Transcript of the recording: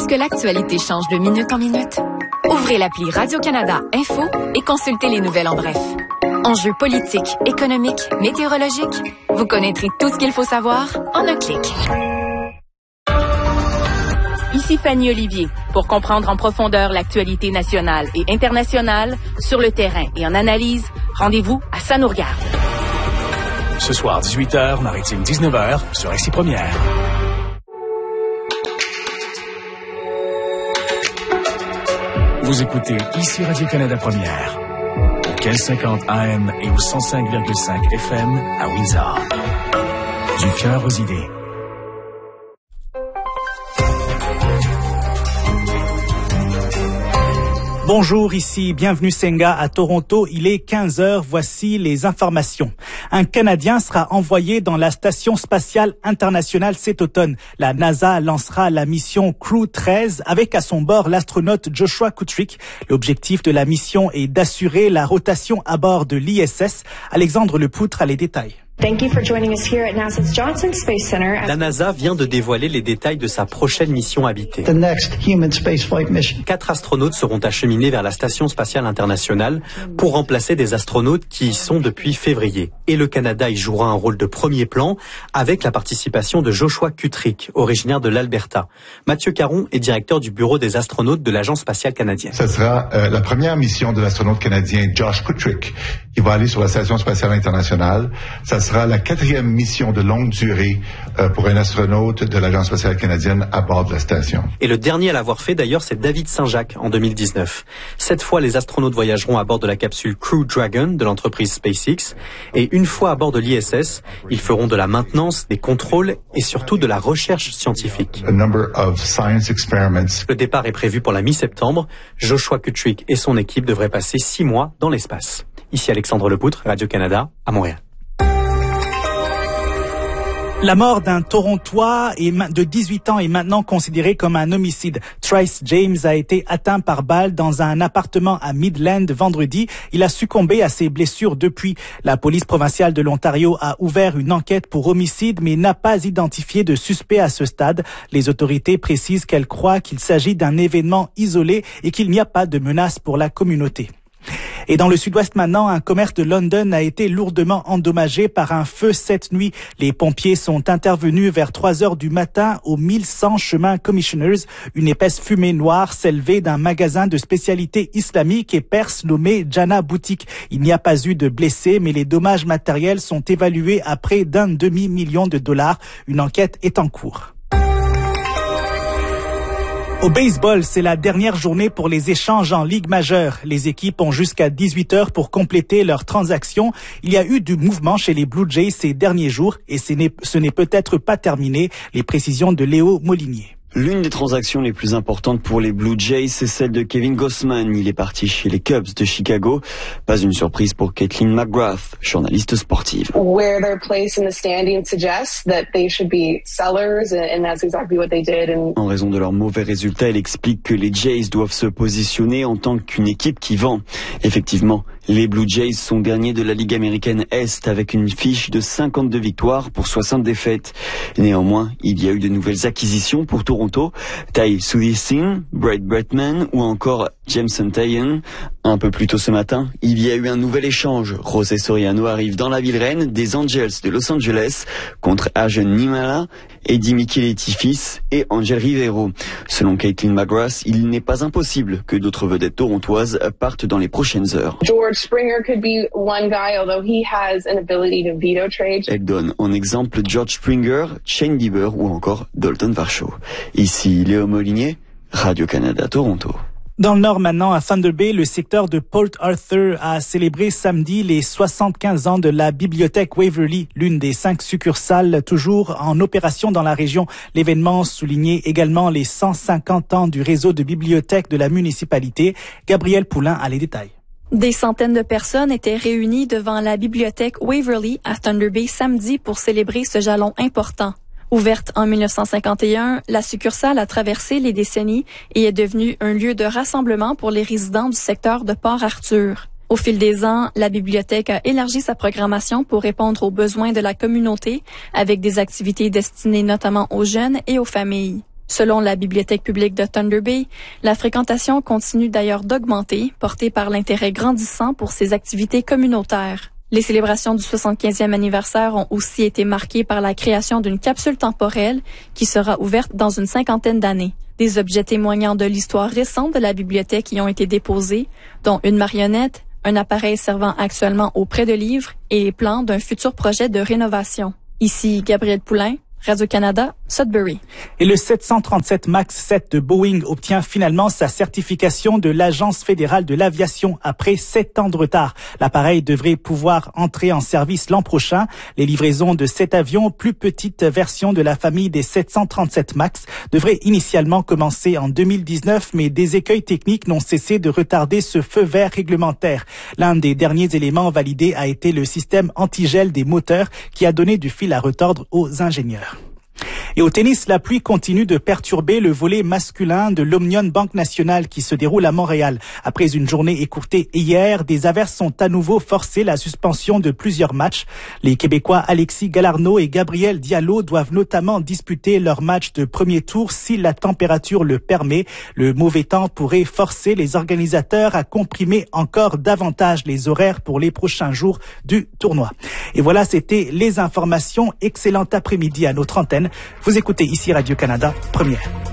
que l'actualité change de minute en minute? Ouvrez l'appli Radio-Canada Info et consultez les nouvelles en bref. Enjeux politiques, économiques, météorologiques, vous connaîtrez tout ce qu'il faut savoir en un clic. Ici Fanny Olivier. Pour comprendre en profondeur l'actualité nationale et internationale, sur le terrain et en analyse, rendez-vous à Ça nous regarde. Ce soir, 18h, Maritime 19h, sur Ici Première. Vous écoutez Ici Radio-Canada Première, au 1550 AM et au 105,5 FM à Windsor. Du cœur aux idées. Bonjour, ici Bienvenue Senga à Toronto. Il est 15h, voici les informations. Un Canadien sera envoyé dans la Station spatiale internationale cet automne. La NASA lancera la mission Crew 13 avec à son bord l'astronaute Joshua Kutrick. L'objectif de la mission est d'assurer la rotation à bord de l'ISS. Alexandre Lepoutre a les détails. Thank you for joining us here at NASA's Johnson Space Center. La NASA vient de dévoiler les détails de sa prochaine mission habitée. The next human spaceflight mission. 4 astronautes seront acheminés vers la Station spatiale internationale pour remplacer des astronautes qui y sont depuis février. Et le Canada y jouera un rôle de premier plan avec la participation de Joshua Kutrick, originaire de l'Alberta. Mathieu Caron est directeur du bureau des astronautes de l'Agence spatiale canadienne. Ce sera la première mission de l'astronaute canadien Josh Kutrick qui va aller sur la Station spatiale internationale. Ça sera la 4e mission de longue durée pour un astronaute de l'Agence spatiale canadienne à bord de la station. Et le dernier à l'avoir fait d'ailleurs, c'est David Saint-Jacques en 2019. Cette fois, les astronautes voyageront à bord de la capsule Crew Dragon de l'entreprise SpaceX. Et une fois à bord de l'ISS, ils feront de la maintenance, des contrôles et surtout de la recherche scientifique. A number of science experiments. Le départ est prévu pour la mi-septembre. Joshua Kutrick et son équipe devraient passer 6 mois dans l'espace. Ici Alexandre Lepoutre, Radio-Canada, à Montréal. La mort d'un Torontois de 18 ans est maintenant considérée comme un homicide. Trice James a été atteint par balle dans un appartement à Midland vendredi. Il a succombé à ses blessures depuis. La police provinciale de l'Ontario a ouvert une enquête pour homicide mais n'a pas identifié de suspect à ce stade. Les autorités précisent qu'elles croient qu'il s'agit d'un événement isolé et qu'il n'y a pas de menace pour la communauté. Et dans le sud-ouest maintenant, un commerce de London a été lourdement endommagé par un feu cette nuit. Les pompiers sont intervenus vers 3 heures du matin au 1100 chemin Commissioners. Une épaisse fumée noire s'élevait d'un magasin de spécialités islamiques et perses nommé Jana Boutique. Il n'y a pas eu de blessés, mais les dommages matériels sont évalués à près d'1 demi-million de dollars. Une enquête est en cours. Au baseball, c'est la dernière journée pour les échanges en Ligue majeure. Les équipes ont jusqu'à 18h pour compléter leurs transactions. Il y a eu du mouvement chez les Blue Jays ces derniers jours et ce n'est peut-être pas terminé. Les précisions de Léo Molinier. L'une des transactions les plus importantes pour les Blue Jays, c'est celle de Kevin Gausman. Il est parti chez les Cubs de Chicago. Pas une surprise pour Caitlin McGrath, journaliste sportive. Where their place in the standing suggests that they should be sellers, and that's exactly what they did. En raison de leurs mauvais résultats, elle explique que les Jays doivent se positionner en tant qu'une équipe qui vend. Effectivement, les Blue Jays sont derniers de la Ligue américaine Est avec une fiche de 52 victoires pour 60 défaites. Néanmoins, il y a eu de nouvelles acquisitions pour Toronto, Ty Sudison, Brad Bretman ou encore Jameson Taillon. Un peu plus tôt ce matin, il y a eu un nouvel échange. José Soriano arrive dans la ville reine des Angels de Los Angeles contre Agen Nimala, Eddie Micheletti fils et Angel Rivero. Selon Caitlin McGrath, il n'est pas impossible que d'autres vedettes torontoises partent dans les prochaines heures. George Springer could be one guy, although he has an ability to veto trade. Elle donne en exemple George Springer, Shane Bieber ou encore Dalton Varsho. Ici Léo Molinier, Radio-Canada, Toronto. Dans le nord maintenant, à Thunder Bay, le secteur de Port Arthur a célébré samedi les 75 ans de la bibliothèque Waverly, l'une des 5 succursales toujours en opération dans la région. L'événement soulignait également les 150 ans du réseau de bibliothèques de la municipalité. Gabriel Poulain a les détails. Des centaines de personnes étaient réunies devant la bibliothèque Waverly à Thunder Bay samedi pour célébrer ce jalon important. Ouverte en 1951, la succursale a traversé les décennies et est devenue un lieu de rassemblement pour les résidents du secteur de Port-Arthur. Au fil des ans, la bibliothèque a élargi sa programmation pour répondre aux besoins de la communauté avec des activités destinées notamment aux jeunes et aux familles. Selon la Bibliothèque publique de Thunder Bay, la fréquentation continue d'ailleurs d'augmenter, portée par l'intérêt grandissant pour ces activités communautaires. Les célébrations du 75e anniversaire ont aussi été marquées par la création d'une capsule temporelle qui sera ouverte dans une 50aine d'années. Des objets témoignant de l'histoire récente de la bibliothèque y ont été déposés, dont une marionnette, un appareil servant actuellement au prêt de livres et les plans d'un futur projet de rénovation. Ici Gabrielle Poulain, Radio-Canada, Sudbury. Et le 737 MAX 7 de Boeing obtient finalement sa certification de l'Agence fédérale de l'aviation après 7 ans de retard. L'appareil devrait pouvoir entrer en service l'an prochain. Les livraisons de cet avion, plus petite version de la famille des 737 MAX, devraient initialement commencer en 2019, mais des écueils techniques n'ont cessé de retarder ce feu vert réglementaire. L'un des derniers éléments validés a été le système antigel des moteurs qui a donné du fil à retordre aux ingénieurs. Et au tennis, la pluie continue de perturber le volet masculin de l'Omnium Banque Nationale qui se déroule à Montréal. Après une journée écourtée hier, des averses sont à nouveau forcé la suspension de plusieurs matchs. Les Québécois Alexis Galarneau et Gabriel Diallo doivent notamment disputer leur match de premier tour si la température le permet. Le mauvais temps pourrait forcer les organisateurs à comprimer encore davantage les horaires pour les prochains jours du tournoi. Et voilà, c'était les informations. Excellent après-midi à notre antenne. Vous écoutez ici Radio-Canada, première.